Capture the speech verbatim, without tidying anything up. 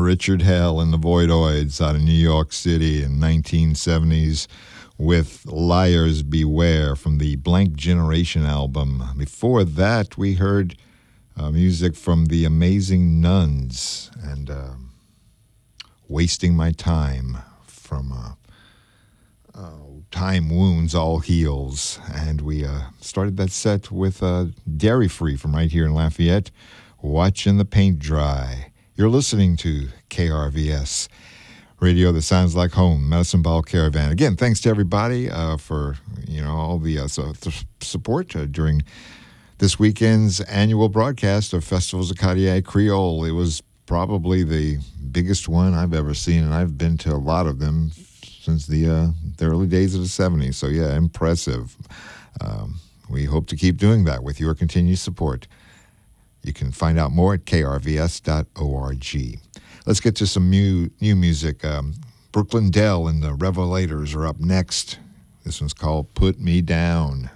Richard Hell and the Voidoids out of New York City in nineteen seventies with Liars Beware from the Blank Generation album. Before that, we heard uh, music from the Amazing Nuns and uh, Wasting My Time from uh, uh, Time Wounds All Heals. And we uh, started that set with uh, Dairy Free from right here in Lafayette, Watching the Paint Dry. You're listening to K R V S radio that sounds like home, Medicine Ball Caravan. Again, thanks to everybody uh, for you know all the uh, so, th- support uh, during this weekend's annual broadcast of Festivals of Cartier Creole. It was probably the biggest one I've ever seen, and I've been to a lot of them since the uh, the early days of the seventies. So yeah, impressive. Um, we hope to keep doing that with your continued support. You can find out more at k r v s dot org. Let's get to some new, new music. Um, Brooklyn Dell and the Revelators are up next. This one's called Put Me Down.